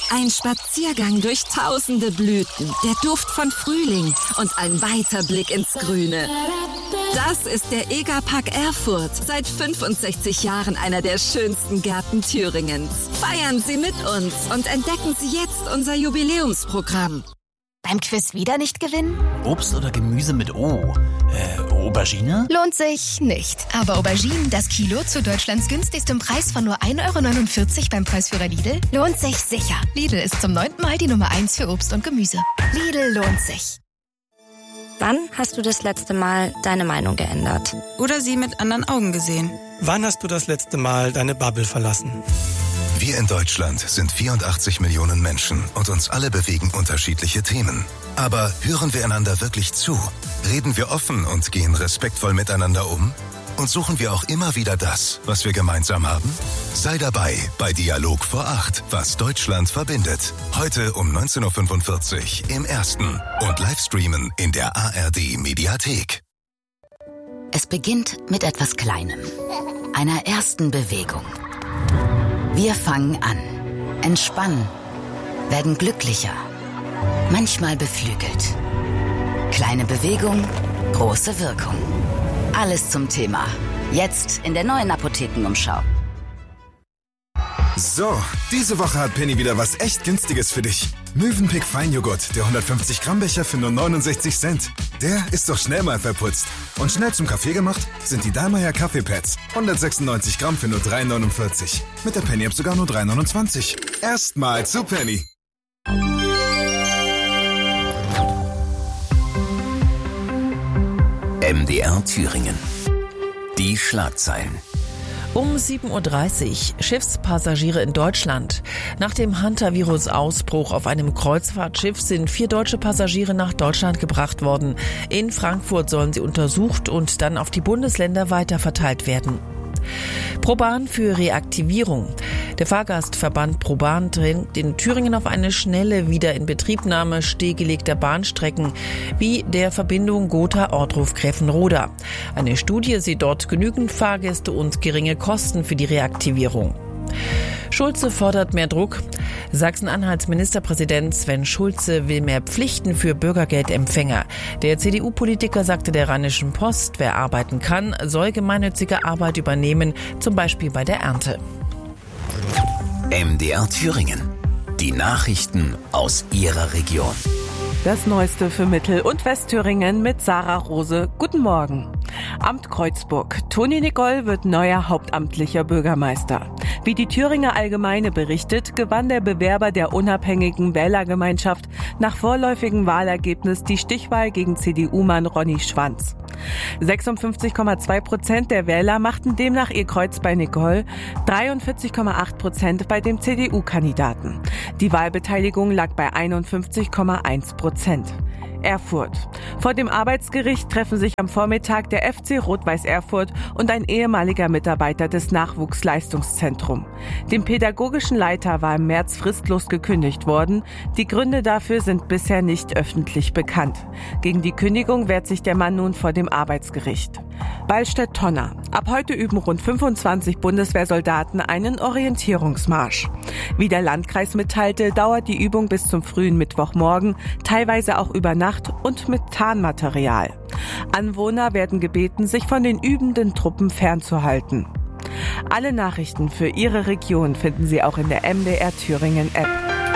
Ein Spaziergang durch tausende Blüten, der Duft von Frühling und ein weiter Blick ins Grüne. Das ist der EGA-Park Erfurt. Seit 65 Jahren einer der schönsten Gärten Thüringens. Feiern Sie mit uns und entdecken Sie jetzt unser Jubiläumsprogramm. Beim Quiz wieder nicht gewinnen? Obst oder Gemüse mit O? Aubergine? Lohnt sich nicht. Aber Auberginen, das Kilo zu Deutschlands günstigstem Preis von nur 1,49 € beim Preisführer Lidl, lohnt sich sicher. Lidl ist zum 9. Mal die Nummer 1 für Obst und Gemüse. Lidl lohnt sich. Wann hast du das letzte Mal deine Meinung geändert? Oder sie mit anderen Augen gesehen? Wann hast du das letzte Mal deine Bubble verlassen? Wir in Deutschland sind 84 Millionen Menschen und uns alle bewegen unterschiedliche Themen. Aber hören wir einander wirklich zu? Reden wir offen und gehen respektvoll miteinander um? Und suchen wir auch immer wieder das, was wir gemeinsam haben? Sei dabei bei Dialog vor 8, was Deutschland verbindet. Heute um 19:45 Uhr im Ersten und Livestreamen in der ARD Mediathek. Es beginnt mit etwas Kleinem, einer ersten Bewegung. Wir fangen an, entspannen, werden glücklicher, manchmal beflügelt. Kleine Bewegung, große Wirkung. Alles zum Thema. Jetzt in der neuen Apothekenumschau. So, diese Woche hat Penny wieder was echt Günstiges für dich. Mövenpick Feinjoghurt, der 150 Gramm Becher für nur 69 Cent. Der ist doch schnell mal verputzt. Und schnell zum Kaffee gemacht sind die Dallmayr Kaffeepads. 196 Gramm für nur 3,49. Mit der Penny-App sogar nur 3,29. Erstmal zu Penny. MDR Thüringen. Die Schlagzeilen. Um 7:30 Uhr Schiffspassagiere in Deutschland. Nach dem Hantavirus-Ausbruch auf einem Kreuzfahrtschiff sind 4 deutsche Passagiere nach Deutschland gebracht worden. In Frankfurt sollen sie untersucht und dann auf die Bundesländer weiterverteilt werden. ProBahn für Reaktivierung. Der Fahrgastverband ProBahn drängt in Thüringen auf eine schnelle Wiederinbetriebnahme stillgelegter Bahnstrecken wie der Verbindung Gotha-Ortruf-Gräfenroda. Eine Studie sieht dort genügend Fahrgäste und geringe Kosten für die Reaktivierung. Schulze fordert mehr Druck. Sachsen-Anhalts Ministerpräsident Sven Schulze will mehr Pflichten für Bürgergeldempfänger. Der CDU-Politiker sagte der Rheinischen Post, wer arbeiten kann, soll gemeinnützige Arbeit übernehmen, zum Beispiel bei der Ernte. MDR Thüringen. Die Nachrichten aus Ihrer Region. Das Neueste für Mittel- und Westthüringen mit Sarah Rose. Guten Morgen. Amt Kreuzburg. Toni Nicol wird neuer hauptamtlicher Bürgermeister. Wie die Thüringer Allgemeine berichtet, gewann der Bewerber der unabhängigen Wählergemeinschaft nach vorläufigem Wahlergebnis die Stichwahl gegen CDU-Mann Ronny Schwanz. 56,2% der Wähler machten demnach ihr Kreuz bei Nicol, 43,8% bei dem CDU-Kandidaten. Die Wahlbeteiligung lag bei 51,1%. Erfurt. Vor dem Arbeitsgericht treffen sich am Vormittag der FC Rot-Weiß Erfurt und ein ehemaliger Mitarbeiter des Nachwuchsleistungszentrums. Dem pädagogischen Leiter war im März fristlos gekündigt worden. Die Gründe dafür sind bisher nicht öffentlich bekannt. Gegen die Kündigung wehrt sich der Mann nun vor dem Arbeitsgericht. Ballstedt-Tonner. Ab heute üben rund 25 Bundeswehrsoldaten einen Orientierungsmarsch. Wie der Landkreis mitteilte, dauert die Übung bis zum frühen Mittwochmorgen, teilweise auch über Nacht und mit Tarnmaterial. Anwohner werden gebeten, sich von den übenden Truppen fernzuhalten. Alle Nachrichten für Ihre Region finden Sie auch in der MDR Thüringen App.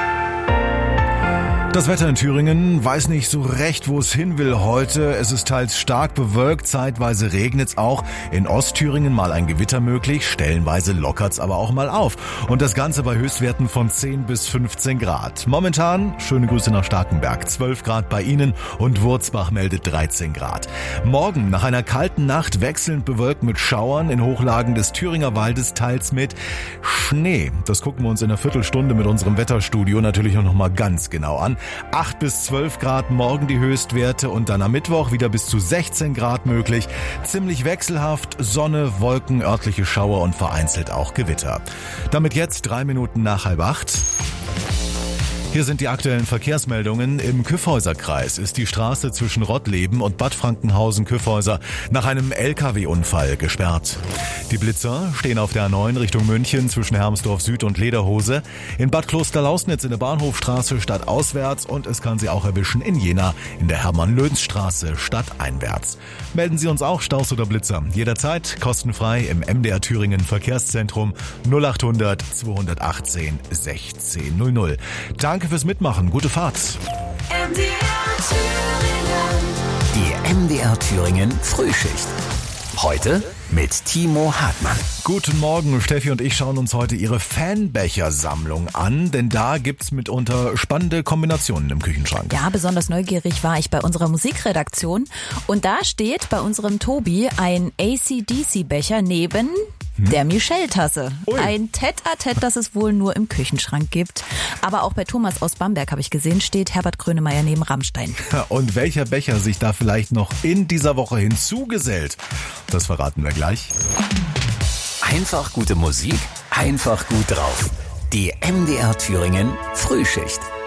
Das Wetter in Thüringen weiß nicht so recht, wo es hin will heute. Es ist teils stark bewölkt, zeitweise regnet's auch. In Ostthüringen mal ein Gewitter möglich, stellenweise lockert's aber auch mal auf. Und das Ganze bei Höchstwerten von 10 bis 15 Grad. Momentan, schöne Grüße nach Starkenberg, 12 Grad bei Ihnen und Wurzbach meldet 13 Grad. Morgen nach einer kalten Nacht wechselnd bewölkt mit Schauern in Hochlagen des Thüringer Waldes, teils mit Schnee. Das gucken wir uns in einer Viertelstunde mit unserem Wetterstudio natürlich noch mal ganz genau an. 8 bis 12 Grad morgen die Höchstwerte und dann am Mittwoch wieder bis zu 16 Grad möglich. Ziemlich wechselhaft, Sonne, Wolken, örtliche Schauer und vereinzelt auch Gewitter. Damit jetzt 3 Minuten nach 7:30. Hier sind die aktuellen Verkehrsmeldungen. Im Kyffhäuserkreis ist die Straße zwischen Rottleben und Bad Frankenhausen-Kyffhäuser nach einem LKW-Unfall gesperrt. Die Blitzer stehen auf der A9 Richtung München zwischen Hermsdorf Süd und Lederhose, in Bad Klosterlausnitz in der Bahnhofstraße stadtauswärts und es kann Sie auch erwischen in Jena in der Hermann-Löns-Straße stadteinwärts. Melden Sie uns auch Staus oder Blitzer. Jederzeit kostenfrei im MDR Thüringen Verkehrszentrum 0800 218 1600. Danke fürs Mitmachen. Gute Fahrt. Die MDR Thüringen Frühschicht. Heute mit Timo Hartmann. Guten Morgen, Steffi und ich schauen uns heute Ihre Fanbechersammlung an, denn da gibt's mitunter spannende Kombinationen im Küchenschrank. Ja, besonders neugierig war ich bei unserer Musikredaktion und da steht bei unserem Tobi ein AC/DC-Becher neben der Michelle-Tasse. Ein Tête-à-Tête, das es wohl nur im Küchenschrank gibt. Aber auch bei Thomas aus Bamberg, habe ich gesehen, steht Herbert Grönemeyer neben Rammstein. Und welcher Becher sich da vielleicht noch in dieser Woche hinzugesellt, das verraten wir gleich. Einfach gute Musik, einfach gut drauf. Die MDR Thüringen Frühschicht.